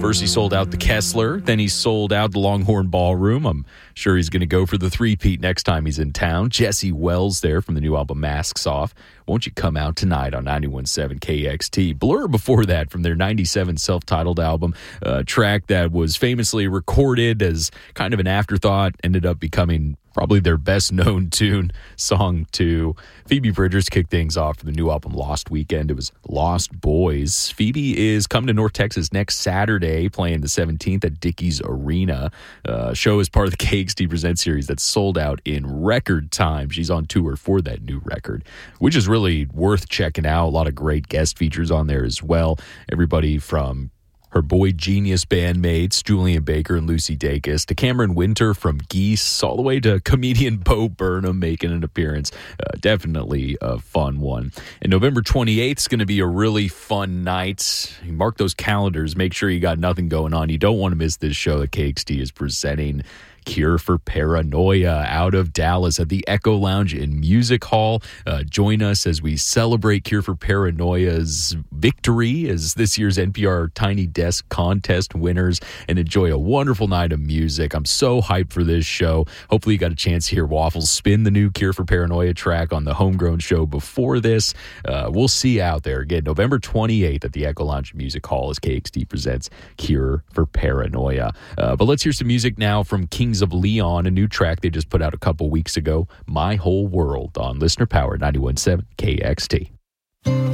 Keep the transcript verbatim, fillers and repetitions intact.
First, he sold out the Kessler. Then he sold out the Longhorn Ballroom. I'm sure he's going to go for the three-peat next time he's in town. Jesse Wells there from the new album Masks Off. Won't You Come Out Tonight on ninety-one point seven K X T. Blur before that from their ninety-seven self-titled album, a track that was famously recorded as kind of an afterthought, ended up becoming probably their best-known tune, song two. Phoebe Bridgers kicked things off for the new album Lost Weekend. It was Lost Boys. Phoebe is coming to North Texas next Saturday, playing the seventeenth at Dickies Arena. Uh, show is part of the K X T Presents series that's sold out in record time. She's on tour for that new record, which is really worth checking out. A lot of great guest features on there as well. Everybody from her Boy Genius bandmates, Julian Baker and Lucy Dacus, to Cameron Winter from Geese, all the way to comedian Bo Burnham making an appearance. Uh, definitely a fun one. And November twenty-eighth is going to be a really fun night. Mark those calendars. Make sure you got nothing going on. You don't want to miss this show that K X T is presenting. Cure for Paranoia out of Dallas at the Echo Lounge in Music Hall. Uh, join us as we celebrate Cure for Paranoia's victory as this year's N P R Tiny Desk Contest winners and enjoy a wonderful night of music. I'm so hyped for this show. Hopefully you got a chance to hear Waffles spin the new Cure for Paranoia track on the Homegrown show before this. Uh, we'll see you out there. Again, November twenty-eighth at the Echo Lounge Music Hall as K X T presents Cure for Paranoia. Uh, but let's hear some music now from Kings of Leon, a new track they just put out a couple weeks ago, My Whole World, on Listener Power ninety-one point seven K X T.